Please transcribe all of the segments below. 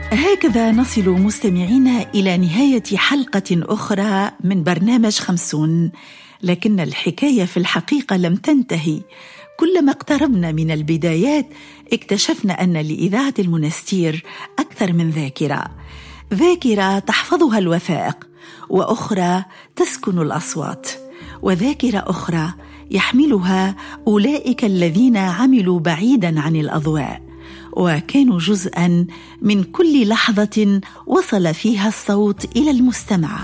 هكذا نصل مستمعينا إلى نهاية حلقة أخرى من برنامج 50. لكن الحكاية في الحقيقة لم تنتهي. كلما اقتربنا من البدايات اكتشفنا أن لإذاعة المنستير أكثر من ذاكرة تحفظها الوثائق، وأخرى تسكن الأصوات، وذاكرة أخرى يحملها أولئك الذين عملوا بعيداً عن الأضواء، وكانوا جزءاً من كل لحظة وصل فيها الصوت إلى المستمع.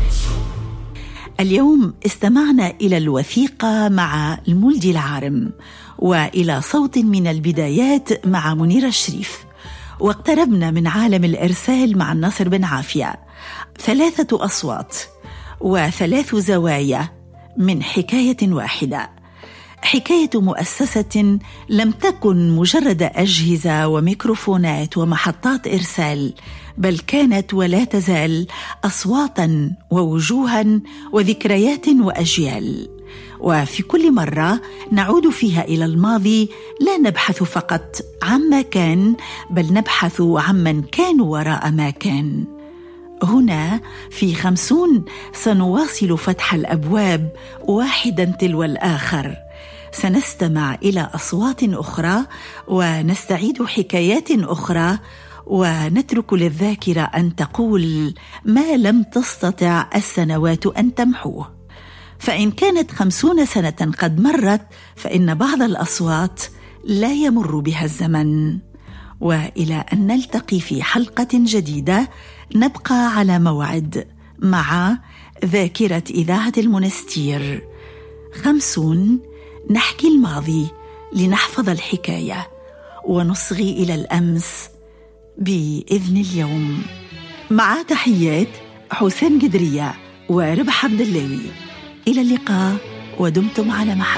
اليوم استمعنا إلى الوثيقة مع المولدي العارم، وإلى صوت من البدايات مع منيرة الشريف، واقتربنا من عالم الإرسال مع الناصر بن عافية. 3 أصوات و3 زوايا من حكاية واحدة، حكاية مؤسسة لم تكن مجرد أجهزة وميكروفونات ومحطات إرسال، بل كانت ولا تزال أصواتاً ووجوها وذكريات وأجيال. وفي كل مرة نعود فيها إلى الماضي لا نبحث فقط عما كان، بل نبحث عمن كان وراء ما كان. هنا في 50 سنواصل فتح الأبواب واحداً تلو الآخر، سنستمع إلى أصوات أخرى ونستعيد حكايات أخرى، ونترك للذاكرة أن تقول ما لم تستطع السنوات أن تمحوه. فإن كانت 50 سنة قد مرت، فإن بعض الأصوات لا يمر بها الزمن. وإلى أن نلتقي في حلقة جديدة، نبقى على موعد مع ذاكرة إذاعة المنستير. 50 نحكي الماضي لنحفظ الحكاية ونصغي إلى الأمس بإذن اليوم. مع تحيات حسين قدرية وربح عبد الليوي. إلى اللقاء ودمتم على محبة.